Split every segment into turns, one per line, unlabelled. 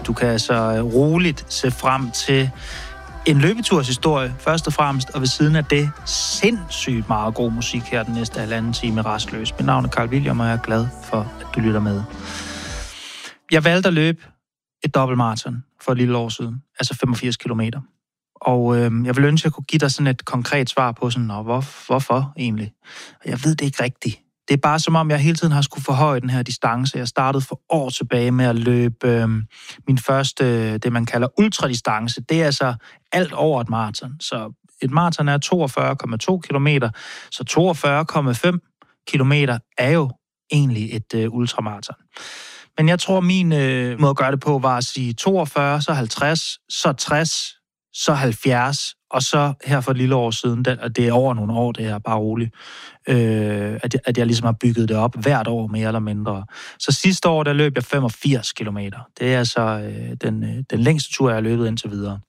Du kan altså roligt se frem til en løbeturshistorie, først og fremmest, og ved siden af det sindssygt meget god musik her den næste halvanden time Rastløs. Mit navn er Carl William, og jeg er glad for, at du lytter med. Jeg valgte at løbe et dobbeltmaraton for et lille år siden, altså 85 kilometer. Og jeg vil ønske, at jeg kunne give dig sådan et konkret svar på sådan, hvorfor egentlig? Og jeg ved det ikke rigtigt. Det er bare som om, jeg hele tiden har skulle forhøje den her distance. Jeg startede for år tilbage med at løbe min første, det man kalder ultradistance. Det er altså alt over et maraton. Så et maraton er 42,2 kilometer, så 42,5 kilometer er jo egentlig et ultramaraton. Men jeg tror, min måde at gøre det på var at sige 42, så 50, så 60, så 70, og så her for et lille år siden, og det er over nogle år, det er bare roligt, at jeg ligesom har bygget det op hvert år mere eller mindre. Så sidste år, der løb jeg 85 kilometer. Det er altså den længste tur, jeg har løbet indtil videre.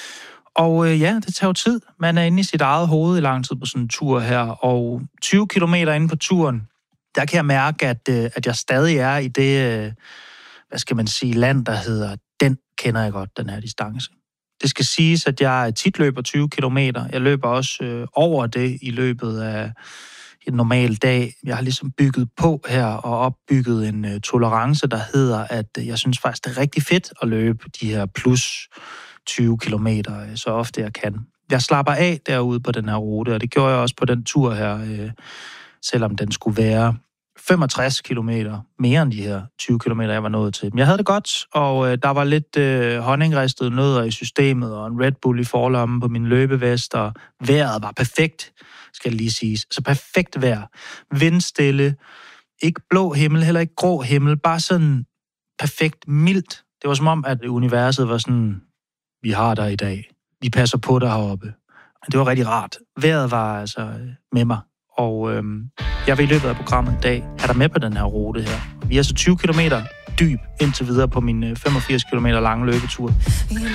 Og ja, det tager jo tid. Man er inde i sit eget hoved i lang tid på sådan en tur her, og 20 kilometer inde på turen, der kan jeg mærke, at jeg stadig er i det, hvad skal man sige, land, der hedder, den kender jeg godt, den her distance. Det skal siges, at jeg tit løber 20 kilometer. Jeg løber også over det i løbet af en normal dag. Jeg har ligesom bygget på her og opbygget en tolerance, der hedder, at jeg synes faktisk, det er rigtig fedt at løbe de her plus 20 kilometer, så ofte jeg kan. Jeg slapper af derude på den her rute, og det gjorde jeg også på den tur her, selvom den skulle være 65 kilometer, mere end de her 20 kilometer, jeg var nået til. Men jeg havde det godt, og der var lidt honningristede nødder i systemet, og en Red Bull i forlommen på min løbevest, og vejret var perfekt, skal det lige siges. Så perfekt vejr. Vindstille, ikke blå himmel, heller ikke grå himmel, bare sådan perfekt mildt. Det var som om, at universet var sådan, vi har dig i dag. Vi passer på dig heroppe. Det var rigtig rart. Vejret var altså med mig. Og jeg vil i løbet af programmet i dag have dig med på den her rute her. Vi er så 20 kilometer dyb indtil videre på min 85 kilometer lange løbetur.